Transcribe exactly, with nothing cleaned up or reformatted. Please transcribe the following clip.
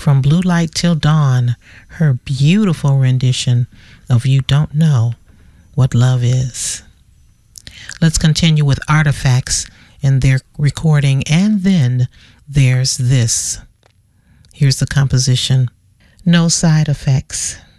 from Blue Light Till Dawn, her beautiful rendition of You Don't Know What Love Is. Let's continue with Artifacts and their recording, and then there's this. Here's the composition, No Side Effects.